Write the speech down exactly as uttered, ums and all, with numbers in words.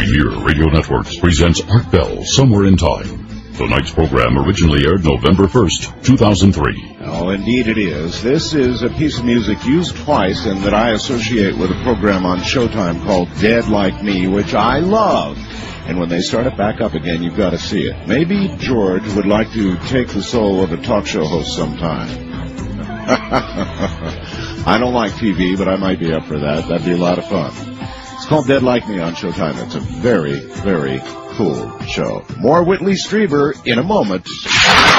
Premier Radio Networks presents Art Bell, Somewhere in Time. Tonight's program originally aired November first, two thousand three. Oh, indeed it is. This is a piece of music used twice and that I associate with a program on Showtime called Dead Like Me, which I love. And when they start it back up again, you've got to see it. Maybe George would like to take the soul of a talk show host sometime. I don't like T V, but I might be up for that. That'd be a lot of fun. It's called Dead Like Me on Showtime. It's a very, very cool show. More Whitley Strieber in a moment.